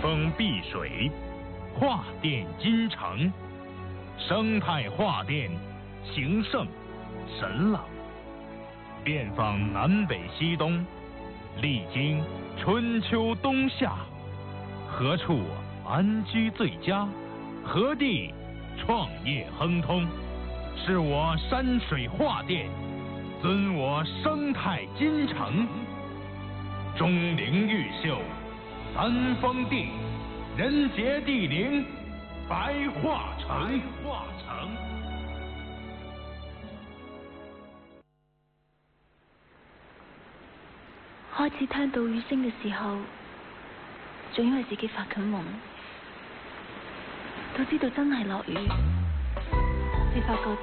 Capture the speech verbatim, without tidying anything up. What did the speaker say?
风碧水，画殿金城，生态画殿，形胜神朗。遍访南北西东，历经春秋冬夏，何处安居最佳？何地创业亨通？是我山水画殿，尊我生态金城。钟灵毓秀，三峰地，人杰地灵，白化城。白化城。 開始聽到雨聲嘅時候，仲以為自己發緊夢，到知道真係落雨，先發覺